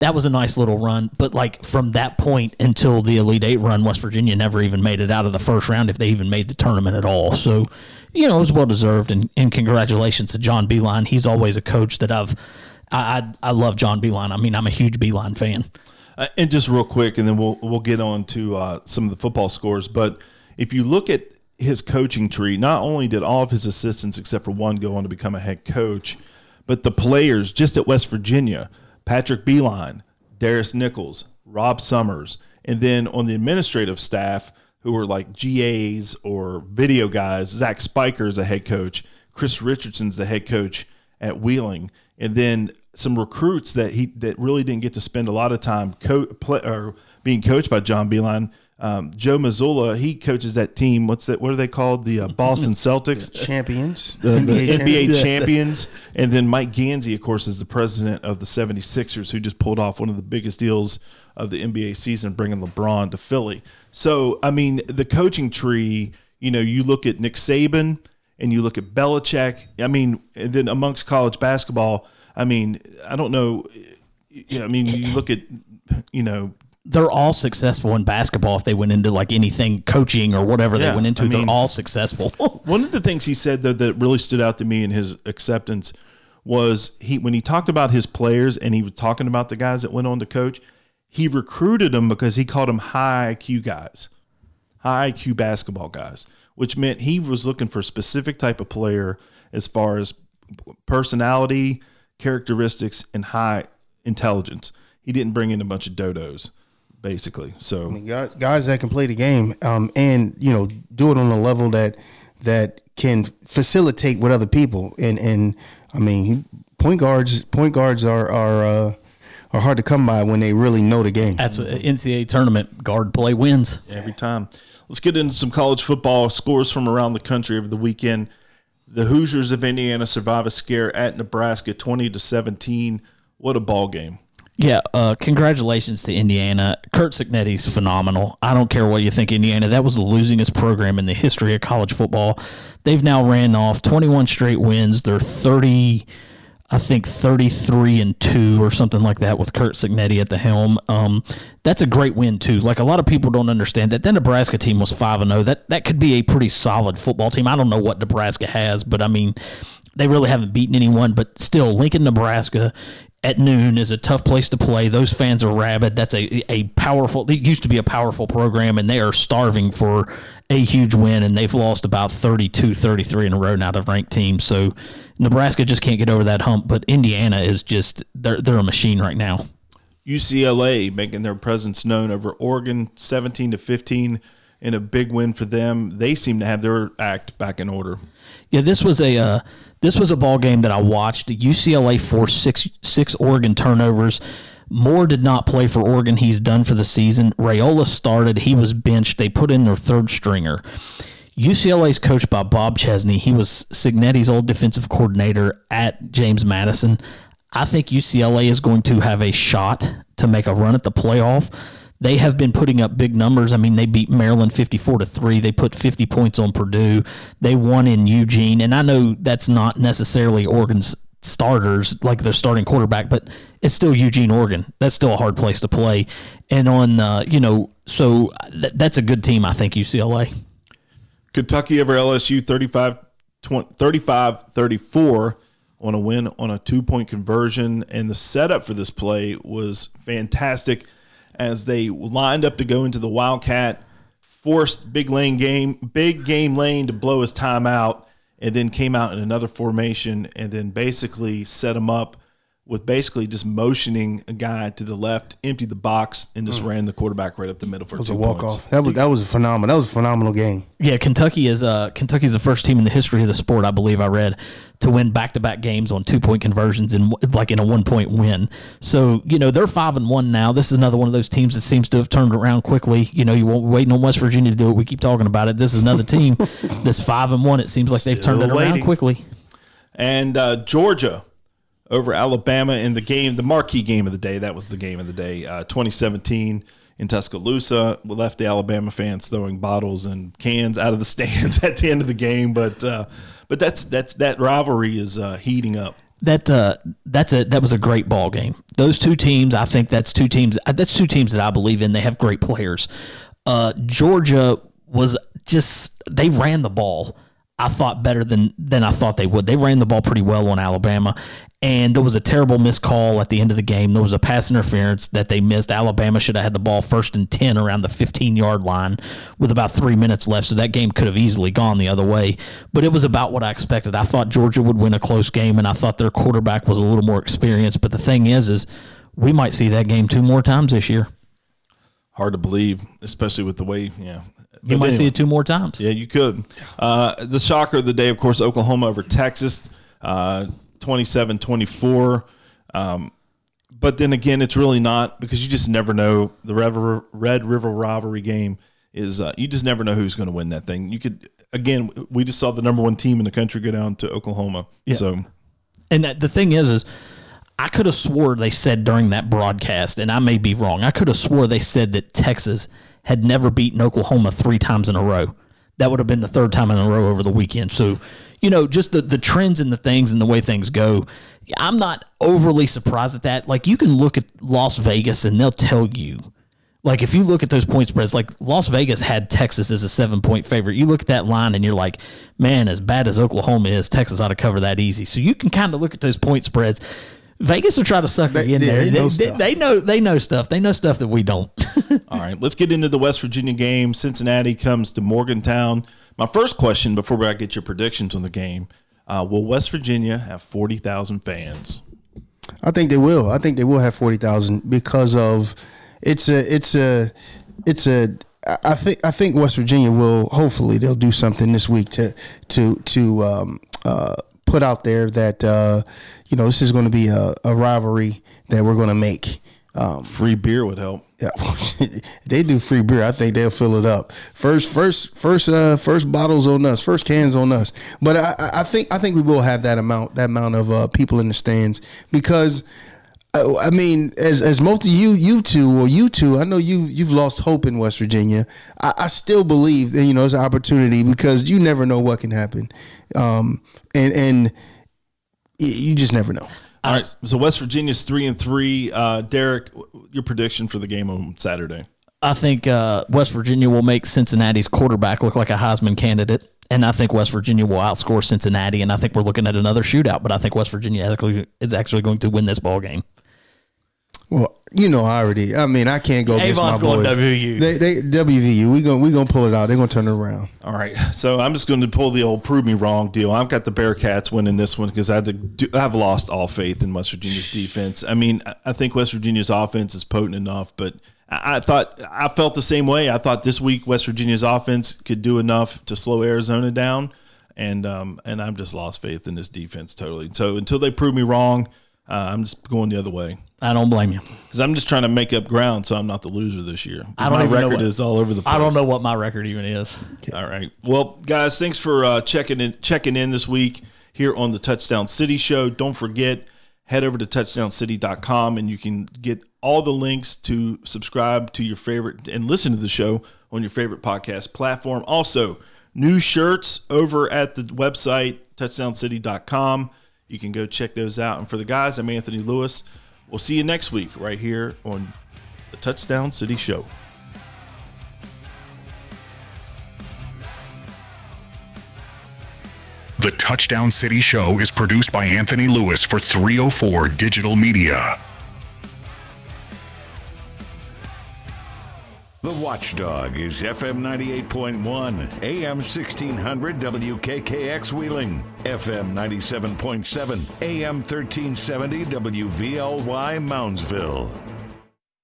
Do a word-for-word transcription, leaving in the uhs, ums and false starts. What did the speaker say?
that was a nice little run. But like from that point until the Elite Eight run, West Virginia never even made it out of the first round, if they even made the tournament at all. So, you know, it was well deserved. And, and congratulations to John Beilein. He's always a coach that I've I I, I love John Beilein. I mean, I'm a huge Beilein fan. Uh, and just real quick, and then we'll we'll get on to uh, some of the football scores. But if you look at his coaching tree, not only did all of his assistants except for one go on to become a head coach, but the players just at West Virginia, Patrick Beilein, Darius Nichols, Rob Summers, and then on the administrative staff who were like G As or video guys, Zach Spiker is a head coach, Chris Richardson's the head coach at Wheeling, and then some recruits that he that really didn't get to spend a lot of time co- play, or being coached by John Beilein. Um, Joe Mazzulla, he coaches that team. What's that? What are they called? The uh, Boston Celtics champions, the, N B A, the N B A champions. champions. And then Mike Gansey, of course, is the president of the seventy-sixers, who just pulled off one of the biggest deals of the N B A season, bringing LeBron to Philly. So, I mean, the coaching tree, you know, you look at Nick Saban and you look at Belichick. I mean, and then amongst college basketball, I mean, I don't know. You know, I mean, you look at, you know, they're all successful in basketball if they went into like anything coaching or whatever yeah, they went into. I mean, they're all successful. One of the things he said, though, that really stood out to me in his acceptance was he when he talked about his players and he was talking about the guys that went on to coach, he recruited them because he called them high I Q guys, high I Q basketball guys, which meant he was looking for a specific type of player as far as personality, characteristics, and high intelligence. He didn't bring in a bunch of dodos. Basically, so I mean, guys, guys that can play the game, um, and you know, do it on a level that that can facilitate with other people, and and I mean, point guards, point guards are are uh, are hard to come by when they really know the game. That's what N C double A tournament guard play wins every time. Let's get into some college football scores from around the country over the weekend. The Hoosiers of Indiana survive a scare at Nebraska, twenty to seventeen. What a ball game! Yeah, uh, congratulations to Indiana. Kurt Signetti's phenomenal. I don't care what you think, Indiana. That was the losingest program in the history of college football. They've now ran off twenty-one straight wins. They're thirty, I think thirty-three and two or something like that with Kurt Signetti at the helm. Um, that's a great win too. Like a lot of people don't understand that. That Nebraska team was five and oh. That that could be a pretty solid football team. I don't know what Nebraska has, but I mean, they really haven't beaten anyone. But still, Lincoln, Nebraska at noon is a tough place to play. Those fans are rabid. That's a a powerful. It used to be a powerful program, and they are starving for a huge win, and they've lost about thirty-two, thirty-three in a row now to ranked teams. So Nebraska just can't get over that hump, but Indiana is just they're they're a machine right now. U C L A making their presence known over Oregon, seventeen to fifteen, in a big win for them. They seem to have their act back in order. Yeah, this was a uh, this was a ball game that I watched. U C L A forced six six Oregon turnovers. Moore did not play for Oregon. He's done for the season. Raiola started. He was benched. They put in their third stringer. U C L A is coached by Bob Chesney. He was Signetti's old defensive coordinator at James Madison. I think U C L A is going to have a shot to make a run at the playoff. They have been putting up big numbers. I mean, they beat Maryland fifty-four to three. They put fifty points on Purdue. They won in Eugene. And I know that's not necessarily Oregon's starters, like their starting quarterback, but it's still Eugene, Oregon. That's still a hard place to play. And on, uh, you know, so th- that's a good team, I think, U C L A. Kentucky over L S U, thirty-five thirty-four on a win on a two-point conversion. And the setup for this play was fantastic, as they lined up to go into the Wildcat, forced Big Lane game, Big Game Lane to blow his timeout, and then came out in another formation and then basically set him up with basically just motioning a guy to the left, emptied the box, and just mm. ran the quarterback right up the middle for two points. It was a walk-off. That was, that was a phenomenal. That was a phenomenal game. Yeah, Kentucky is uh, Kentucky's the first team in the history of the sport, I believe I read, to win back-to-back games on two-point conversions in like in a one-point win. So, you know, they're five and one now. This is another one of those teams that seems to have turned around quickly. You know, you won't waiting on West Virginia to do it. We keep talking about it. This is another team that's five and one. It seems like they've Still turned it waiting. around quickly. And uh, Georgia over Alabama in the game, the marquee game of the day. That was the game of the day. Uh, twenty seventeen in Tuscaloosa. We left the Alabama fans throwing bottles and cans out of the stands at the end of the game. But uh, but that's that's that rivalry is uh, heating up. That uh, that's a that was a great ball game. Those two teams, I think that's two teams. That's two teams that I believe in. They have great players. Uh, Georgia was just they ran the ball. I thought better than than I thought they would. They ran the ball pretty well on Alabama, and there was a terrible missed call at the end of the game. There was a pass interference that they missed. Alabama should have had the ball first and ten around the fifteen-yard line with about three minutes left, so that game could have easily gone the other way. But it was about what I expected. I thought Georgia would win a close game, and I thought their quarterback was a little more experienced. But the thing is, is we might see that game two more times this year. Hard to believe, especially with the way, yeah. You But might anyway. see it two more times. Yeah, you could. Uh, the shocker of the day, of course, Oklahoma over Texas, uh, twenty-seven twenty-four. Um, but then again, it's really not, because you just never know. The Rever- Red River rivalry game is uh, you just never know who's going to win that thing. You could, again, we just saw the number one team in the country go down to Oklahoma. Yeah. So, And that, the thing is, is I could have swore they said during that broadcast, and I may be wrong, I could have swore they said that Texas had never beaten Oklahoma three times in a row. That would have been the third time in a row over the weekend. So, you know, just the, the trends and the things and the way things go, I'm not overly surprised at that. Like, you can look at Las Vegas and they'll tell you, like, if you look at those point spreads, like Las Vegas had Texas as a seven-point favorite. You look at that line and you're like, man, as bad as Oklahoma is, Texas ought to cover that easy. So you can kind of look at those point spreads. Vegas will try to sucker They- you in they- there. they They, know they, stuff. they know they know stuff. They know stuff that we don't. all right, let's get into the West Virginia game. Cincinnati comes to Morgantown. My first question before I get your predictions on the game, uh, will West Virginia have forty thousand fans? I think they will. I think they will have forty thousand because of it's a it's a it's a. I think I think West Virginia will hopefully they'll do something this week to to to um, uh, put out there that uh, you know this is going to be a, a rivalry that we're going to make. Um, Free beer would help. Yeah, they do free beer. I think they'll fill it up. First, first, first, uh, first bottles on us. First cans on us. But I, I think I think we will have that amount that amount of uh, people in the stands because, uh, I mean, as as most of you you two or you two, I know you you've lost hope in West Virginia. I, I still believe that you know it's an opportunity because you never know what can happen, um, and and you just never know. All right, so West Virginia's three and three. Uh, Derek, your prediction for the game on Saturday? I think uh, West Virginia will make Cincinnati's quarterback look like a Heisman candidate, and I think West Virginia will outscore Cincinnati, and I think we're looking at another shootout, but I think West Virginia actually is actually going to win this ball game. Well, you know, I already. I mean, I can't go against Avon's my going boys. W V U. They, they W V U. We gonna we gonna pull it out. They're gonna turn it around. All right, so I'm just going to pull the old prove me wrong deal. I've got the Bearcats winning this one because I had to do, I've lost all faith in West Virginia's defense. I mean, I- I think West Virginia's offense is potent enough, but I, I thought I felt the same way. I thought this week West Virginia's offense could do enough to slow Arizona down, and um, and I've just lost faith in this defense totally. So until they prove me wrong, uh, I'm just going the other way. I don't blame you. Because I'm just trying to make up ground so I'm not the loser this year. 'Cause I don't my even know record what- is all over the place. I don't know what my record even is. All right. Well, guys, thanks for uh, checking in checking in this week here on the Touchdown City Show. Don't forget, head over to touchdown city dot com and you can get all the links to subscribe to your favorite and listen to the show on your favorite podcast platform. Also, new shirts over at the website, touchdown city dot com. You can go check those out. And for the guys, I'm Anthony Lewis. We'll see you next week right here on the Touchdown City Show. The Touchdown City Show is produced by Anthony Lewis for three oh four Digital Media. The Watchdog is F M ninety-eight point one, A M sixteen hundred W K K X Wheeling, F M ninety-seven point seven, A M thirteen seventy W V L Y Moundsville.